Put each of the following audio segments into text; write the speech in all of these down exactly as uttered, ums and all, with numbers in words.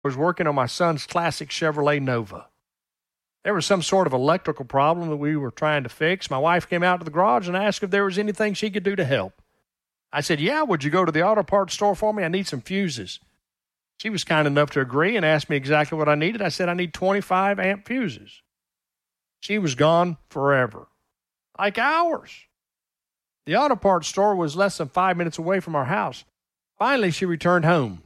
was working on my son's classic Chevrolet Nova. There was some sort of electrical problem that we were trying to fix. My wife came out to the garage and asked if there was anything she could do to help. I said, yeah, would you go to the auto parts store for me? I need some fuses. She was kind enough to agree and asked me exactly what I needed. I said, I need twenty-five amp fuses. She was gone forever, like hours. The auto parts store was less than five minutes away from our house. Finally, she returned home.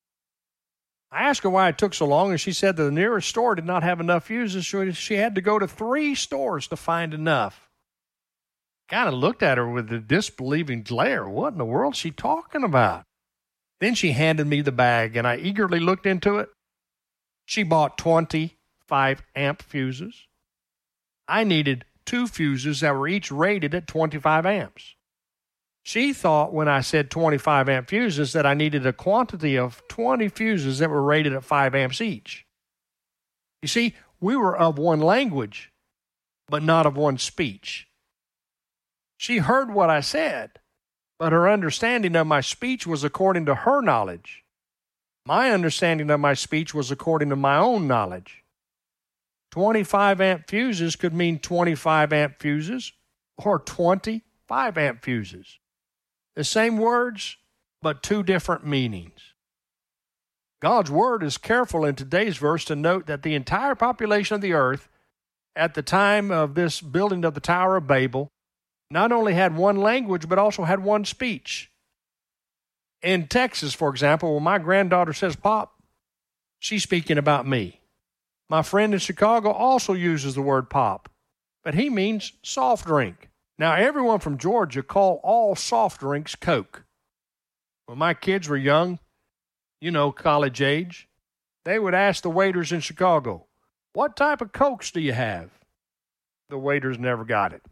I asked her why it took so long, and she said that the nearest store did not have enough fuses, so she had to go to three stores to find enough. Kind of looked at her with a disbelieving glare. What in the world is she talking about? Then she handed me the bag, and I eagerly looked into it. She bought twenty-five amp fuses. I needed two fuses that were each rated at twenty-five amps. She thought when I said twenty-five amp fuses that I needed a quantity of twenty fuses that were rated at five amps each. You see, we were of one language, but not of one speech. She heard what I said, but her understanding of my speech was according to her knowledge. My understanding of my speech was according to my own knowledge. twenty-five amp fuses could mean twenty-five amp fuses or twenty-five amp fuses. The same words, but two different meanings. God's word is careful in today's verse to note that the entire population of the earth at the time of this building of the Tower of Babel not only had one language, but also had one speech. In Texas, for example, when my granddaughter says pop, she's speaking about me. My friend in Chicago also uses the word pop, but he means soft drink. Now, everyone from Georgia call all soft drinks Coke. When my kids were young, you know, college age, they would ask the waiters in Chicago, what type of Cokes do you have? The waiters never got it.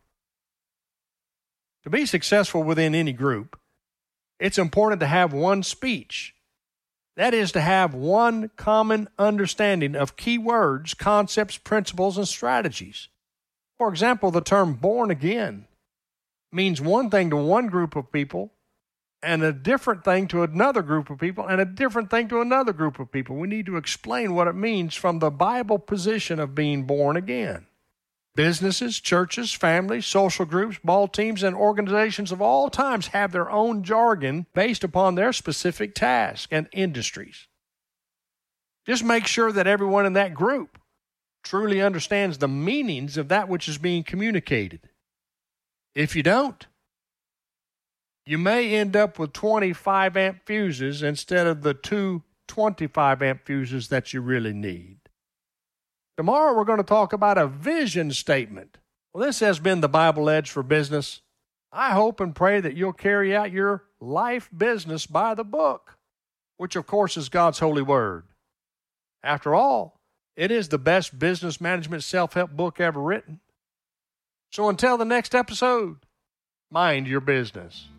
To be successful within any group, it's important to have one speech. That is to have one common understanding of key words, concepts, principles, and strategies. For example, the term born again means one thing to one group of people and a different thing to another group of people and a different thing to another group of people. We need to explain what it means from the Bible position of being born again. Businesses, churches, families, social groups, ball teams, and organizations of all times have their own jargon based upon their specific tasks and industries. Just make sure that everyone in that group truly understands the meanings of that which is being communicated. If you don't, you may end up with twenty-five amp fuses instead of the two twenty-five amp fuses that you really need. Tomorrow we're going to talk about a vision statement. Well, this has been the Bible Edge for Business. I hope and pray that you'll carry out your life business by the book, which of course is God's holy word. After all, it is the best business management self-help book ever written. So until the next episode, mind your business.